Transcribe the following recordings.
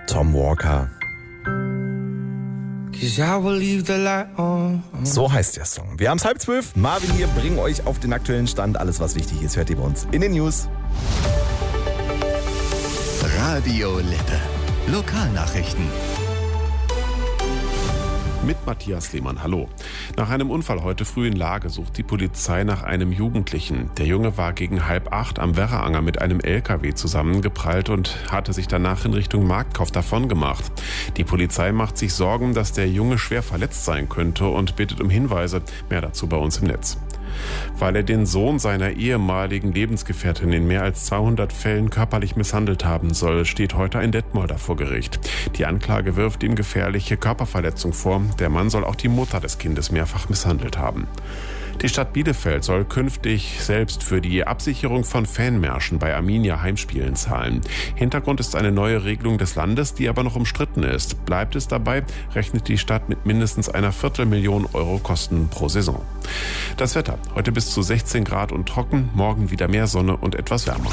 Tom Walker. So heißt der Song. Wir haben es 11:30. Marvin hier, bringen euch auf den aktuellen Stand. Alles, was wichtig ist, hört ihr bei uns in den News. Radio Lippe. Lokalnachrichten. Mit Matthias Lehmann, hallo. Nach einem Unfall heute früh in Lage sucht die Polizei nach einem Jugendlichen. Der Junge war gegen 7:30 am Werraanger mit einem LKW zusammengeprallt und hatte sich danach in Richtung Marktkauf davongemacht. Die Polizei macht sich Sorgen, dass der Junge schwer verletzt sein könnte und bittet um Hinweise. Mehr dazu bei uns im Netz. Weil er den Sohn seiner ehemaligen Lebensgefährtin in mehr als 200 Fällen körperlich misshandelt haben soll, steht heute ein Detmolder vor Gericht. Die Anklage wirft ihm gefährliche Körperverletzung vor. Der Mann soll auch die Mutter des Kindes mehrfach misshandelt haben. Die Stadt Bielefeld soll künftig selbst für die Absicherung von Fanmärschen bei Arminia Heimspielen zahlen. Hintergrund ist eine neue Regelung des Landes, die aber noch umstritten ist. Bleibt es dabei, rechnet die Stadt mit mindestens einer 250.000 Euro Kosten pro Saison. Das Wetter: heute bis zu 16 Grad und trocken, morgen wieder mehr Sonne und etwas wärmer.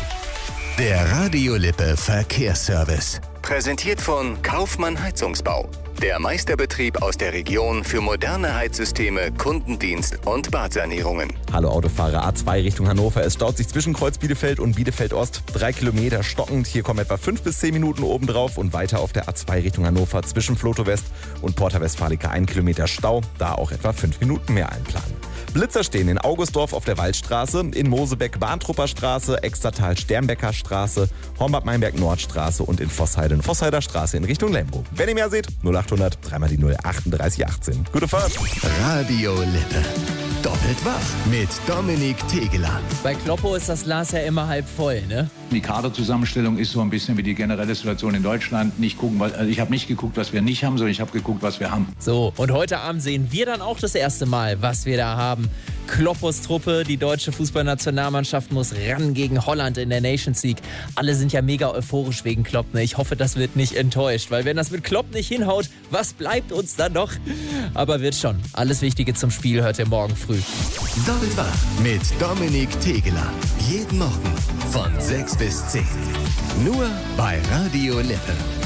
Der Radio Lippe Verkehrsservice. Präsentiert von Kaufmann Heizungsbau. Der Meisterbetrieb aus der Region für moderne Heizsysteme, Kundendienst und Badsanierungen. Hallo Autofahrer, A2 Richtung Hannover. Es staut sich zwischen Kreuz Bielefeld und Bielefeld Ost 3 Kilometer stockend. Hier kommen etwa 5 bis 10 Minuten obendrauf und weiter auf der A2 Richtung Hannover zwischen Floto West und Porta Westfalica 1 Kilometer Stau. Da auch etwa 5 Minuten mehr einplanen. Blitzer stehen in Augustdorf auf der Waldstraße, in Mosebeck Bahntrupper Straße, Extertal Sternbecker Straße, Hornbad Meinberg Nordstraße und in Vossheiden Vossheider Straße in Richtung Lemgo. Wenn ihr mehr seht, 0800 3 die 0 38 18. Gute Fahrt! Radio Lippe. Doppelt wach mit Dominik Tegeler. Bei Kloppo ist das Glas ja immer halb voll, ne? Die Kaderzusammenstellung ist so ein bisschen wie die generelle Situation in Deutschland. Ich habe nicht geguckt, was wir nicht haben, sondern ich habe geguckt, was wir haben. So, und heute Abend sehen wir dann auch das erste Mal, was wir da haben. Kloppos Truppe, die deutsche Fußballnationalmannschaft muss ran gegen Holland in der Nations League. Alle sind ja mega euphorisch wegen Klopp. Ne? Ich hoffe, das wird nicht enttäuscht, weil wenn das mit Klopp nicht hinhaut, was bleibt uns dann noch? Aber wird schon. Alles Wichtige zum Spiel hört ihr morgen früh. Doppelt wach mit Dominik Tegeler. Jeden Morgen von 6 bis 10. Nur bei Radio Lippe.